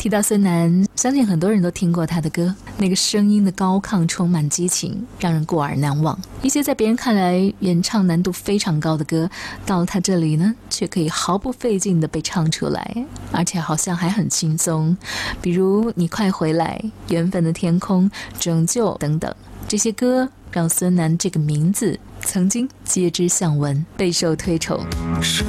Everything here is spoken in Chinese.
提到孙楠，相信很多人都听过他的歌，那个声音的高亢充满激情，让人过耳难忘。一些在别人看来演唱难度非常高的歌，到了他这里呢，却可以毫不费劲地被唱出来，而且好像还很轻松。比如你快回来、缘分的天空、拯救等等，这些歌让孙楠这个名字曾经街知巷闻，备受推崇。 是